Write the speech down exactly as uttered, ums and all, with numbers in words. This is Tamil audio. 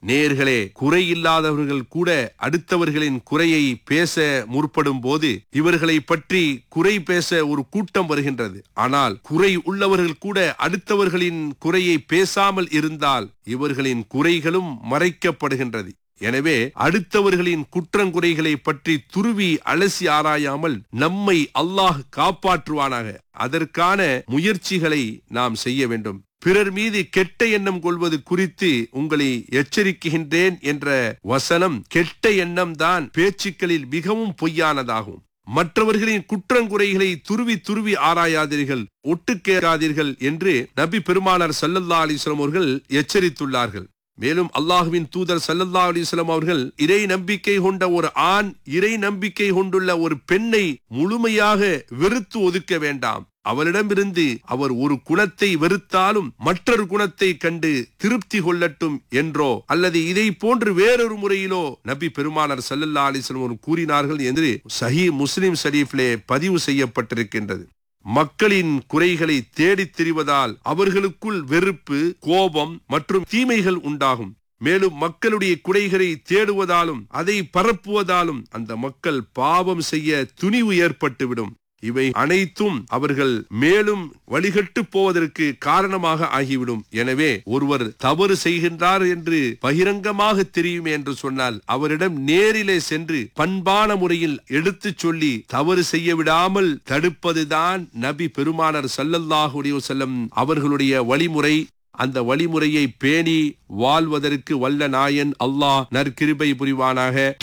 நேயர்களே, குறையில்லாதவர்கள் கூட அடுத்தவர்களின் குறையை பேச முற்படும் போது இவர்களை பற்றி குறை பேச ஒரு கூட்டம் வருகின்றது. ஆனால் குறை உள்ளவர்கள் கூட அடுத்தவர்களின் குறையை பேசாமல் இருந்தால் இவர்களின் குறைகளும் மறைக்கப்படுகின்றது. எனவே அடுத்தவர்களின் குற்றங்குறைகளை பற்றி துருவி அலசி ஆராயாமல் நம்மை அல்லாஹ் காப்பாற்றுவானாக. அதற்கான முயற்சிகளை நாம் செய்ய வேண்டும். பிறர் மீது கெட்ட எண்ணம் கொள்வது குறித்து உங்களை எச்சரிக்கின்றேன் என்ற வசனம், கெட்ட எண்ணம் தான் பேச்சுக்களில் மிகவும் பொய்யானதாகும். மற்றவர்களின் குற்றங்குறைகளை துருவி துருவி ஆராயாதீர்கள், ஒட்டுக்கேறாதீர்கள் என்று நபி பெருமானார் ஸல்லல்லாஹு அலைஹி வஸல்லம் அவர்கள் எச்சரித்துள்ளார்கள். மேலும் அல்லாஹ்வின் தூதர் ஸல்லல்லாஹு அலைஹி வஸல்லம் அவர்கள் இறை நம்பிக்கை கொண்ட ஒரு ஆண் இறை நம்பிக்கை கொண்டுள்ள ஒரு பெண்ணை முழுமையாக வெறுத்து ஒதுக்க வேண்டாம். அவளிடமிருந்து அவர் ஒரு குணத்தை வெறுத்தாலும் மற்றொரு குணத்தை கண்டு திருப்தி கொள்ளட்டும் என்றோ அல்லது இதை போன்று வேறொரு முறையிலோ நபி பெருமானார் ஸல்லல்லாஹு அலைஹி வஸல்லம் கூறினார்கள் என்று சஹீஹ் முஸ்லிம் ஷரீஃபிலே பதிவு செய்யப்பட்டிருக்கின்றது. மக்களின் குறைகளை தேடித் திரிவதால் அவர்களுக்குள் வெறுப்பு, கோபம் மற்றும் தீமைகள் உண்டாகும். மேலும் மக்களுடைய குறைகளை தேடுவதாலும் அதை பரப்புவதாலும் அந்த மக்கள் பாவம் செய்ய துணிவு ஏற்பட்டுவிடும். இவை அனைத்தும் அவர்கள் மேலும் வழிகட்டு போவதற்கு காரணமாக ஆகிவிடும். எனவே ஒருவர் தவறு செய்கின்றார் என்று பகிரங்கமாக தெரியும் என்று சொன்னால் அவரிடம் நேரிலே சென்று பண்பான முறையில் எடுத்து சொல்லி தவறு செய்ய விடாமல் தடுப்பதுதான் நபி பெருமானார் ஸல்லல்லாஹு அலைஹி வஸல்லம் அவர்களுடைய வழிமுறை. அந்த வழிமுறையை பேணி வாழ்வதற்கு வல்ல நாயன் அல்லாஹ் நற்கிருபை புரிவானாக.